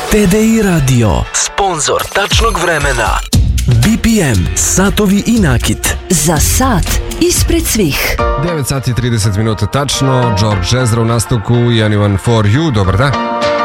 TDI Radio, sponzor tačnog vremena. BPM, satovi i nakit. Za sat ispred svih. 9 sati 30 minuta tačno, George Ezra u nastavku i Anyone for You, dobar dan.